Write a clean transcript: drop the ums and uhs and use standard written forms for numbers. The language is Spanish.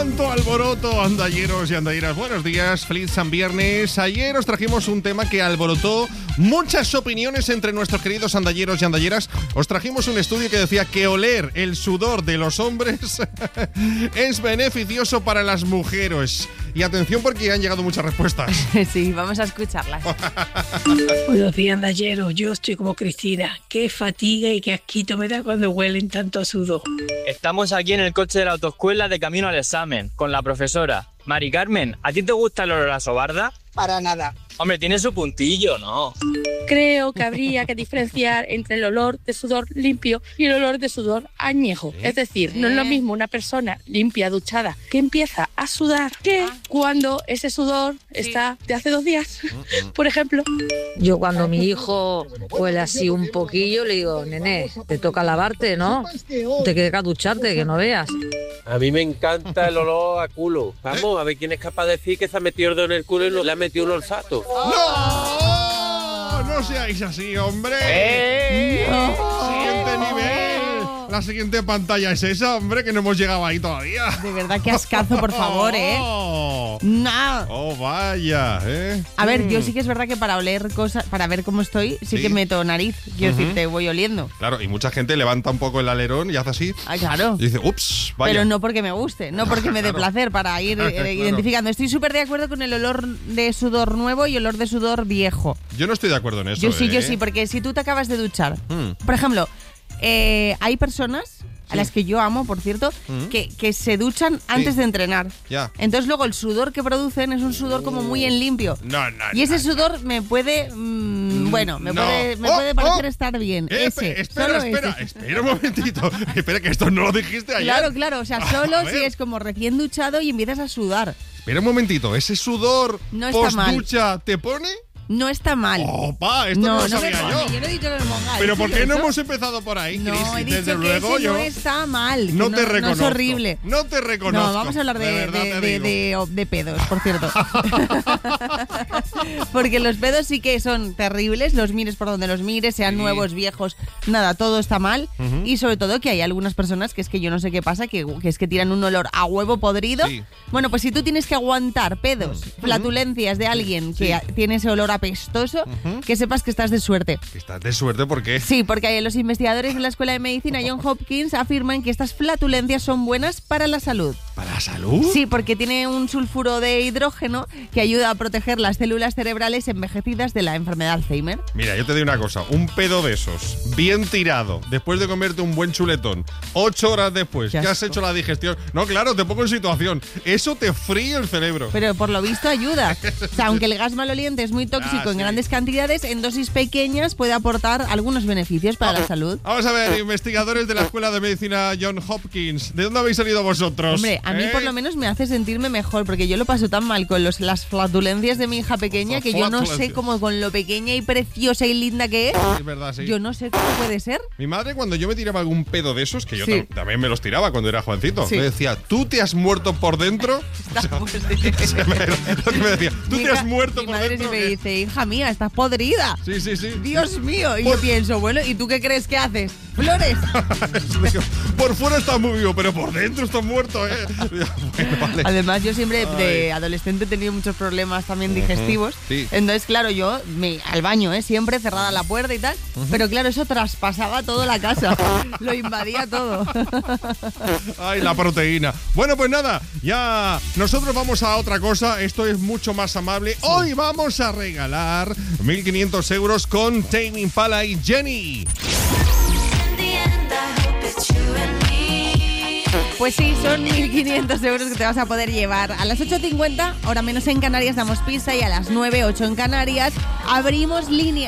¡Cuánto alboroto, andalleros y andalleras! Buenos días, feliz San Viernes. Ayer os trajimos un tema que alborotó muchas opiniones entre nuestros queridos andalleros y andalleras. Os trajimos un estudio que decía que oler el sudor de los hombres es beneficioso para las mujeres. Y atención porque han llegado muchas respuestas. Sí, vamos a escucharlas. Buenos días, andalleros. Yo estoy como Cristina. Qué fatiga y qué asquito me da cuando huelen tanto a sudor. Estamos aquí en el coche de la autoescuela de camino al examen, con la profesora. Mari Carmen, ¿a ti te gusta el olor a sobarda? Para nada. Hombre, tiene su puntillo, ¿no? Creo que habría que diferenciar entre el olor de sudor limpio y el olor de sudor añejo. Es decir, no es lo mismo una persona limpia, duchada, que empieza a sudar, que cuando ese sudor está de hace 2 días, por ejemplo. Yo cuando mi hijo huele así un poquillo, le digo, nene, te toca lavarte, ¿no? Te queda ducharte, que no veas. A mí me encanta el olor a culo. Vamos, a ver quién es capaz de decir que se ha metido el dedo en el culo y no le ha metido un olfato. ¡No! ¡No seáis así, hombre! ¡No! ¡Siguiente nivel! La siguiente pantalla es esa, hombre, que no hemos llegado ahí todavía. De verdad, qué ascazo, por favor, ¿eh? No. ¡Oh, vaya! A ver, yo sí que es verdad que para oler cosas, para ver cómo estoy, sí que meto nariz. Quiero decirte, voy oliendo. Claro, y mucha gente levanta un poco el alerón y hace así. Ah, claro. Y dice, ups, vaya. Pero no porque me guste, no porque me dé placer, para ir identificando. Estoy súper de acuerdo con el olor de sudor nuevo y olor de sudor viejo. Yo no estoy de acuerdo en eso. Yo sí, porque si tú te acabas de duchar, por ejemplo, hay personas a las que yo amo, por cierto, que se duchan antes de entrenar. Ya. Entonces luego el sudor que producen es un sudor como muy en limpio. Y ese sudor me puede, puede parecer estar bien. Espera un momentito. Espera, que esto no lo dijiste ayer. Claro, o sea, solo si es como recién duchado y empiezas a sudar. Espera un momentito, ¿ese sudor post-ducha te pone? No está mal. ¡Opa! Esto no lo sabía yo. Yo no he dicho que me ponga. ¿Pero por qué no hemos empezado por ahí, Cris? No, he dicho desde que luego ese no está mal. No te reconozco. No es horrible. No te reconozco. No, vamos a hablar de pedos, por cierto. Porque los pedos sí que son terribles, los mires por donde los mires, sean nuevos, viejos, nada, todo está mal. Y sobre todo que hay algunas personas que es que yo no sé qué pasa, que es que tiran un olor a huevo podrido. Sí. Bueno, pues si tú tienes que aguantar pedos, flatulencias de alguien que tiene ese olor apestoso, que sepas que estás de suerte. ¿Estás de suerte por qué? Sí, porque los investigadores de la Escuela de Medicina Johns Hopkins afirman que estas flatulencias son buenas para la salud. ¿Para la salud? Sí, porque tiene un sulfuro de hidrógeno que ayuda a proteger las células cerebrales envejecidas de la enfermedad de Alzheimer. Mira, yo te digo una cosa, un pedo de esos, bien tirado, después de comerte un buen chuletón, 8 horas después, que has hecho la digestión. No, claro, te pongo en situación. Eso te fríe el cerebro. Pero por lo visto ayuda. O sea, aunque el gas maloliente es muy tóxico en grandes cantidades, en dosis pequeñas puede aportar algunos beneficios para la salud. Vamos a ver, investigadores de la Escuela de Medicina Johns Hopkins, ¿de dónde habéis salido vosotros? Hombre, a mí por lo menos me hace sentirme mejor, porque yo lo paso tan mal con las flatulencias de mi hija pequeña, que yo no sé cómo, con lo pequeña y preciosa y linda que es, verdad, sí. Yo no sé cómo puede ser. Mi madre, cuando yo me tiraba algún pedo de esos, que yo también me los tiraba cuando era jovencito, me decía, ¿tú te has muerto por dentro? Lo que me decía, ¿tú te has muerto por dentro? Mi madre sí me dice, hija mía, estás podrida. Sí. Dios mío. Y yo pienso, bueno, ¿y tú qué crees que haces? ¡Flores! Por fuera estás muy vivo, pero por dentro estás muerto, ¿eh? Bueno, vale. Además, yo siempre de adolescente he tenido muchos problemas también digestivos. Sí. Entonces, claro, yo al baño, siempre cerrada la puerta y tal. Pero claro, eso traspasaba toda la casa. Lo invadía todo. Ay, la proteína. Bueno, pues nada, ya nosotros vamos a otra cosa. Esto es mucho más amable. Hoy vamos a regalar 1.500 euros con Tame Impala y Jenny. Pues sí, son 1.500 euros que te vas a poder llevar. A las 8:50, hora menos en Canarias, damos pista, y a las 9, 8 en Canarias, abrimos línea.